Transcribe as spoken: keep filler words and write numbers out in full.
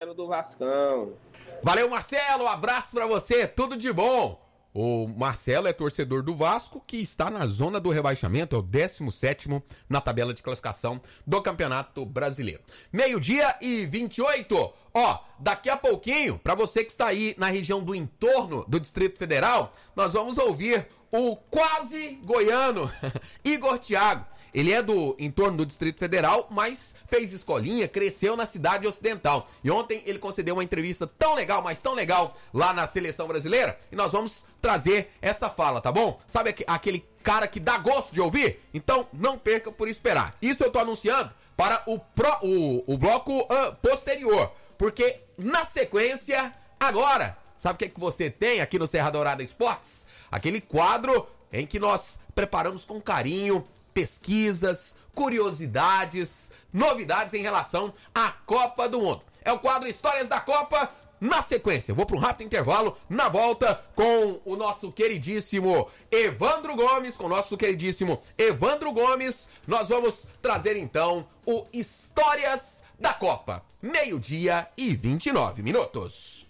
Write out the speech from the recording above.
Marcelo do Vascão. Valeu, Marcelo, um abraço pra você, tudo de bom. O Marcelo é torcedor do Vasco, que está na zona do rebaixamento, é o décimo sétimo na tabela de classificação do Campeonato Brasileiro. Meio-dia e vinte e oito. Ó, daqui a pouquinho, pra você que está aí na região do entorno do Distrito Federal, nós vamos ouvir o quase goiano Igor Thiago. Ele é do entorno do Distrito Federal, mas fez escolinha, cresceu na cidade ocidental. E ontem ele concedeu uma entrevista tão legal, mas tão legal, lá na Seleção Brasileira. E nós vamos trazer essa fala, tá bom? Sabe aquele cara que dá gosto de ouvir? Então não perca por esperar. Isso eu tô anunciando para o, pro, o, o bloco uh, posterior. Porque na sequência, agora, sabe o que, é que você tem aqui no Serra Dourada Esportes? Aquele quadro em que nós preparamos com carinho pesquisas, curiosidades, novidades em relação à Copa do Mundo. É o quadro Histórias da Copa. Na sequência, eu vou para um rápido intervalo. Na volta, com o nosso queridíssimo Evandro Gomes, com o nosso queridíssimo Evandro Gomes, nós vamos trazer então o Histórias da Copa. Meio-dia e vinte e nove minutos.